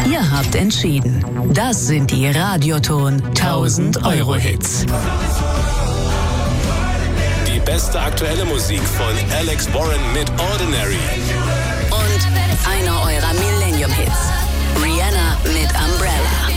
Ihr habt entschieden. Das sind die Radioton 1000 Euro Hits. Die beste aktuelle Musik von Alex Warren mit Ordinary. Und einer eurer Millennium-Hits. Rihanna mit Umbrella.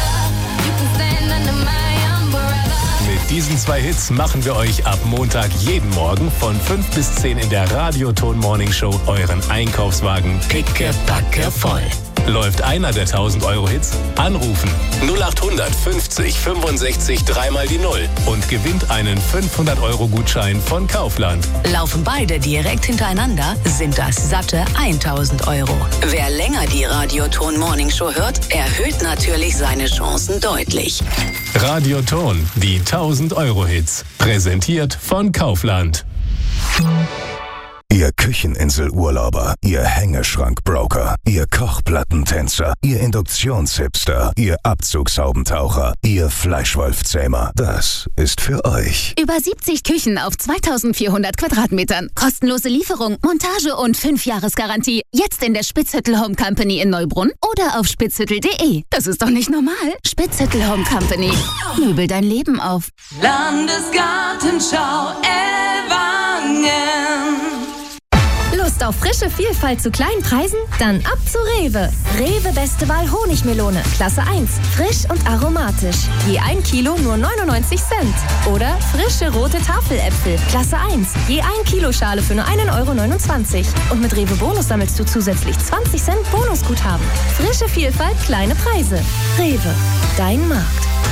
Mit diesen 2 Hits machen wir euch ab Montag jeden Morgen von 5 bis 10 in der Radioton Morning Show euren Einkaufswagen pickepacke voll. Läuft einer der 1000 Euro Hits? Anrufen 0800 50 65 3 die 0 und gewinnt einen 500 Euro Gutschein von Kaufland. Laufen beide direkt hintereinander, sind das satte 1000 Euro. Wer länger die Radioton Morning Show hört, erhöht natürlich seine Chancen deutlich. Radioton, die 1000 Euro Hits. Präsentiert von Kaufland. Ihr Kücheninselurlauber, Ihr Hängeschrankbroker, Ihr Kochplattentänzer, Ihr Induktionshipster, Ihr Abzugshaubentaucher, Ihr Fleischwolfzähmer. Das ist für euch. Über 70 Küchen auf 2400 Quadratmetern. Kostenlose Lieferung, Montage und 5-Jahres-Garantie. Jetzt in der Spitzhüttel Home Company in Neubrunn oder auf spitzhüttel.de. Das ist doch nicht normal. Spitzhüttel Home Company. Möbel dein Leben auf. Landesgartenschau Ellwangen. Lust auf frische Vielfalt zu kleinen Preisen? Dann ab zu Rewe. Rewe Beste Wahl Honigmelone, Klasse 1, frisch und aromatisch. Je 1 Kilo nur 99 Cent. Oder frische rote Tafeläpfel, Klasse 1, je 1 Kilo Schale für nur 1,29 €. Und mit Rewe Bonus sammelst du zusätzlich 20 Cent Bonusguthaben. Frische Vielfalt, kleine Preise. Rewe, dein Markt.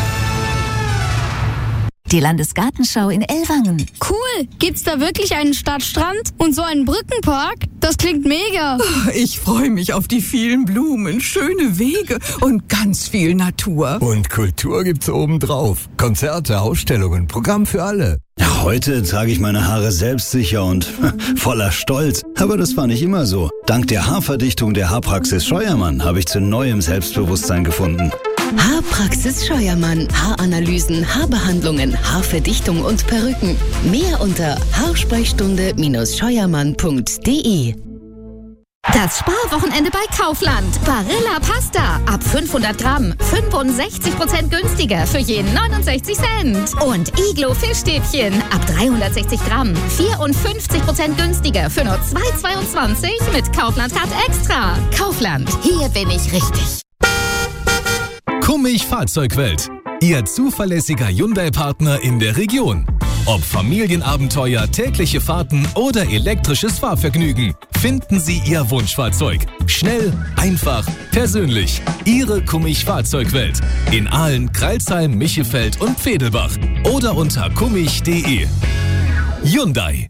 Die Landesgartenschau in Ellwangen. Cool! Gibt's da wirklich einen Stadtstrand und so einen Brückenpark? Das klingt mega. Ich freue mich auf die vielen Blumen, schöne Wege und ganz viel Natur. Und Kultur gibt's obendrauf. Konzerte, Ausstellungen, Programm für alle. Ja, heute trage ich meine Haare selbstsicher und voller Stolz. Aber das war nicht immer so. Dank der Haarverdichtung der Haarpraxis Scheuermann habe ich zu neuem Selbstbewusstsein gefunden. Haarpraxis Scheuermann. Haaranalysen, Haarbehandlungen, Haarverdichtung und Perücken. Mehr unter haarsprechstunde-scheuermann.de. Das Sparwochenende bei Kaufland. Barilla Pasta. Ab 500 Gramm. 65% günstiger für jeden 69 Cent. Und Iglo Fischstäbchen. Ab 360 Gramm. 54% günstiger für nur 2,22 mit Kaufland Card Extra. Kaufland. Hier bin ich richtig. Kummig Fahrzeugwelt. Ihr zuverlässiger Hyundai-Partner in der Region. Ob Familienabenteuer, tägliche Fahrten oder elektrisches Fahrvergnügen, finden Sie Ihr Wunschfahrzeug. Schnell, einfach, persönlich. Ihre Kummig Fahrzeugwelt. In Aalen, Crailsheim, Michefeld und Pfedelbach. Oder unter kummig.de. Hyundai.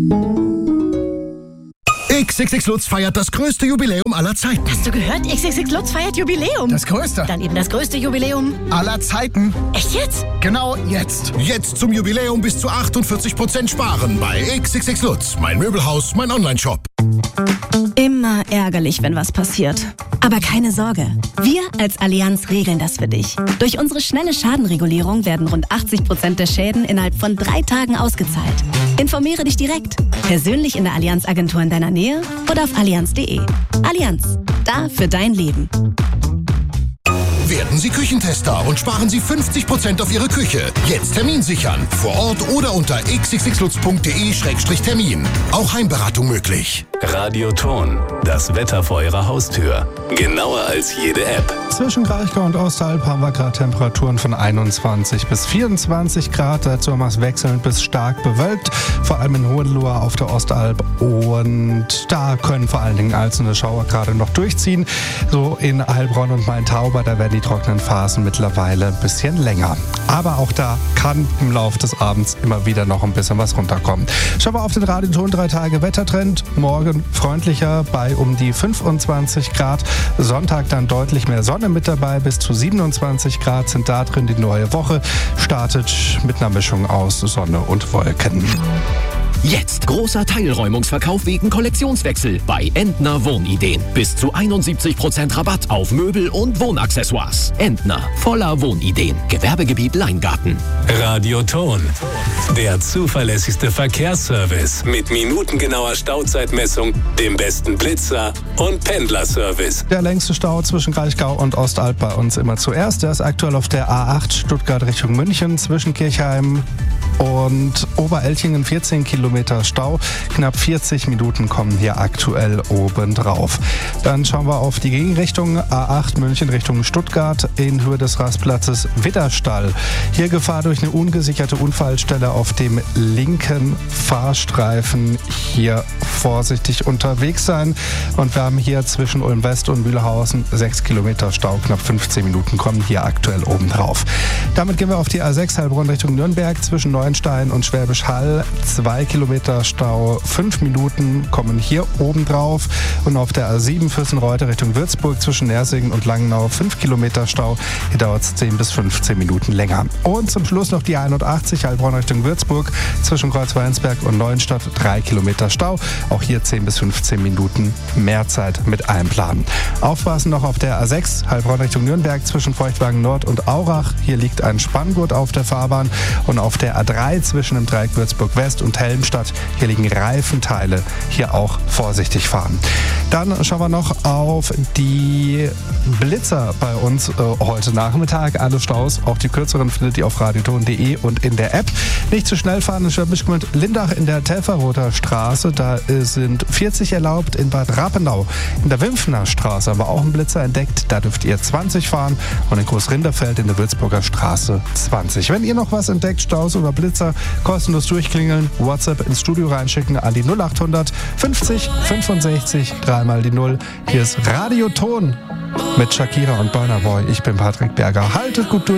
XXX Lutz feiert das größte Jubiläum aller Zeiten. Hast du gehört? XXX Lutz feiert Jubiläum. Das größte. Dann eben das größte Jubiläum aller Zeiten. Echt jetzt? Genau jetzt. Jetzt zum Jubiläum bis zu 48% sparen bei XXX Lutz. Mein Möbelhaus, mein Onlineshop. Immer ärgerlich, wenn was passiert. Aber keine Sorge. Wir als Allianz regeln das für dich. Durch unsere schnelle Schadenregulierung werden rund 80% der Schäden innerhalb von 3 Tagen ausgezahlt. Informiere dich direkt. Persönlich in der Allianz-Agentur in deiner Nähe oder auf allianz.de. Allianz. Da für dein Leben. Werden Sie Küchentester und sparen Sie 50% auf Ihre Küche. Jetzt Termin sichern. Vor Ort oder unter xxxlutz.de/termin. Auch Heimberatung möglich. Radioton, das Wetter vor Ihrer Haustür. Genauer als jede App. Zwischen Kraichgau und Ostalb haben wir gerade Temperaturen von 21 bis 24 Grad. Dazu haben wir es wechselnd bis stark bewölkt. Vor allem in Hohenlohe auf der Ostalb. Und da können vor allen Dingen einzelne Schauer gerade noch durchziehen. So in Heilbronn und Main-Tauber, da werden die trockenen Phasen mittlerweile ein bisschen länger. Aber auch da kann im Laufe des Abends immer wieder noch ein bisschen was runterkommen. Schauen wir auf den Radioton 3 Tage Wettertrend. Morgen freundlicher bei um die 25 Grad. Sonntag dann deutlich mehr Sonne mit dabei. Bis zu 27 Grad sind da drin. Die neue Woche startet mit einer Mischung aus Sonne und Wolken. Jetzt großer Teilräumungsverkauf wegen Kollektionswechsel bei Entner Wohnideen. Bis zu 71% Rabatt auf Möbel und Wohnaccessoires. Entner, voller Wohnideen. Gewerbegebiet Leingarten. Radioton, der zuverlässigste Verkehrsservice mit minutengenauer Stauzeitmessung, dem besten Blitzer und Pendlerservice. Der längste Stau zwischen Kraichgau und Ostalb bei uns immer zuerst. Der ist aktuell auf der A8 Stuttgart Richtung München zwischen Kirchheim und Oberelchingen 14 Kilometer Stau. Knapp 40 Minuten kommen hier aktuell obendrauf. Dann schauen wir auf die Gegenrichtung. A8 München Richtung Stuttgart in Höhe des Rastplatzes Widderstall. Hier Gefahr durch eine ungesicherte Unfallstelle auf dem linken Fahrstreifen. Hier vorsichtig unterwegs sein. Und wir haben hier zwischen Ulm West und Mühlhausen 6 Kilometer Stau. Knapp 15 Minuten kommen hier aktuell obendrauf. Damit gehen wir auf die A6 Heilbronn Richtung Nürnberg zwischen Neuenstein und Schwäbisch Hall. 2 Kilometer Stau, 5 Minuten kommen hier obendrauf. Und auf der A7 Fürstenreute Richtung Würzburg zwischen Nersingen und Langenau 5 Kilometer Stau. Hier dauert es 10 bis 15 Minuten länger. Und zum Schluss noch die 81 Heilbronn Richtung Würzburg zwischen Kreuzweinsberg und Neuenstadt 3 Kilometer Stau. Auch hier 10 bis 15 Minuten mehr Zeit mit einplanen. Aufpassen noch auf der A6 Heilbronn Richtung Nürnberg zwischen Feuchtwagen Nord und Aurach. Hier liegt ein Spanngurt auf der Fahrbahn. Und auf der A3 zwischen dem Dreieck Würzburg West und Helmstadt. Hier liegen Reifenteile. Hier auch vorsichtig fahren. Dann schauen wir noch auf die Blitzer bei uns heute Nachmittag. Alle Staus, auch die kürzeren, findet ihr auf radioton.de und in der App. Nicht zu schnell fahren in Schwäbisch Gmünd Lindach in der Telferroter Straße. Da sind 40 erlaubt. In Bad Rappenau in der Wimpfener Straße aber auch ein Blitzer entdeckt. Da dürft ihr 20 fahren. Und in Großrinderfeld in der Würzburger Straße 20. Wenn ihr noch was entdeckt, Staus oder Blitzer, kostenlos durchklingeln, WhatsApp ins Studio reinschicken an die 0800 50 65 3 mal die 0. Hier ist Radioton mit Shakira und Burna Boy. Ich bin Patrick Berger. Haltet gut durch.